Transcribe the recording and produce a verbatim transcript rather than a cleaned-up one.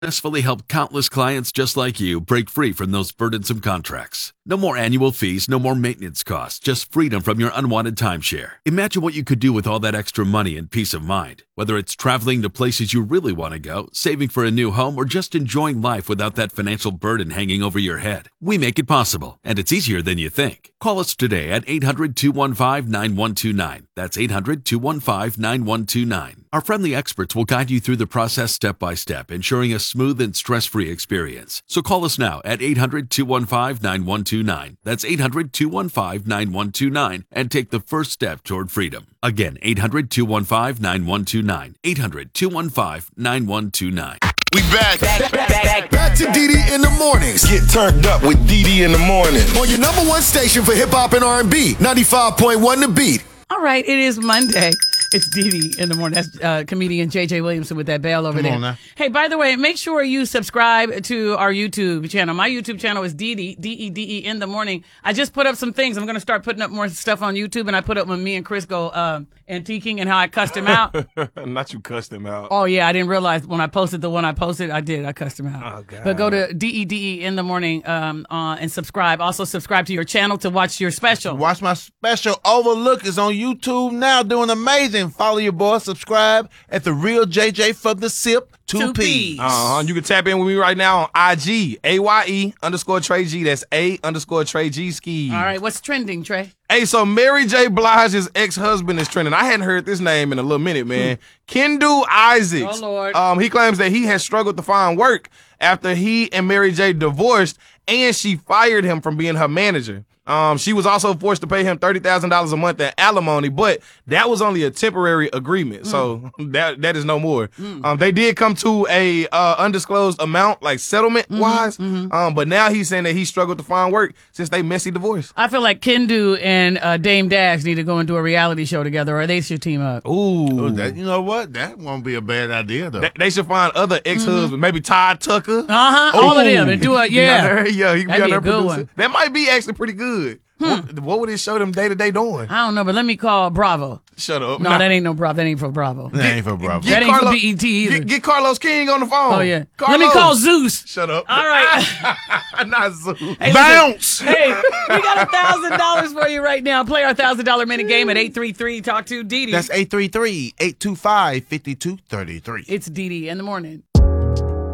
successfully helped countless clients just like you break free from those burdensome contracts. No more annual fees, no more maintenance costs, just freedom from your unwanted timeshare. Imagine what you could do with all that extra money and peace of mind. Whether it's traveling to places you really want to go, saving for a new home, or just enjoying life without that financial burden hanging over your head. We make it possible, and it's easier than you think. Call us today at eight hundred, two one five, nine one two nine. That's eight hundred, two one five, nine one two nine. Our friendly experts will guide you through the process step by step, ensuring a smooth and stress-free experience. So call us now at eight hundred, two one five, nine one two nine. That's eight hundred, two one five, nine one two nine and take the first step toward freedom. Again, eight hundred, two one five, nine one two nine. eight hundred, two one five, nine one two nine. We back. Back, back, back. Back to D D in the mornings. Get turned up with D D in the morning. On your number one station for hip hop and R and B, ninety-five point one The Beat. All right, it is Monday. It's Dee Dee in the morning. That's uh, comedian J J Williamson with that bell over Come there. on now. Hey, by the way, make sure you subscribe to our YouTube channel. My YouTube channel is Dee Dee, D E D E in the morning. I just put up some things. I'm going to start putting up more stuff on YouTube, and I put up when me and Chris go uh, antiquing and how I cussed him out. Not you cussed him out. Oh, yeah, I didn't realize when I posted the one I posted, I did. I cussed him out. Oh, God. But go to D E D E in the morning um, uh, and subscribe. Also, subscribe to your channel to watch your special. Watch my special. Overlook is on YouTube now, doing amazing. Follow your boy, subscribe at The Real J J for the Sip. Two, Two P's. P's. Uh-huh. You can tap in with me right now on I G, A Y E underscore Trey G. That's A underscore Trey G ski. All right, what's trending, Trey? Hey, so Mary J. Blige's ex-husband is trending. I hadn't heard this name in a little minute, man. Kendall Isaacs. Oh, Lord. Um, he claims that he has struggled to find work after he and Mary J. divorced, and she fired him from being her manager. Um, she was also forced to pay him thirty thousand dollars a month in alimony, but that was only a temporary agreement, so Mm. that that is no more. Mm. Um, they did come to a uh, undisclosed amount, like settlement-wise, Mm-hmm, mm-hmm. um, but now he's saying that he struggled to find work since they messy divorce. I feel like Kendu and uh, Dame Dash need to go and do a reality show together, or they should team up. Ooh. Oh, that, you know what? That won't be a bad idea, though. They, they should find other ex-husbands, maybe Todd Tucker. Uh-huh, all of them, and do a, yeah. yeah, he can be That'd on be there a good producing. one. That might be actually pretty good. What, what would it show them day to day doing? I don't know, but let me call Bravo. Shut up. No, Nah. that ain't no Bravo. That ain't for Bravo. That ain't for Bravo. That ain't for B E T either. Get, get Carlos King on the phone. Oh, yeah. Carlos. Let me call Zeus. Shut up. All right. Not Zeus. Hey, Bounce! listen, hey, we got a thousand dollars for you right now. Play our thousand dollar minute game at eight three three talk to Dee Dee. That's eight three three, eight two five, five two three three. It's Dee Dee in the morning.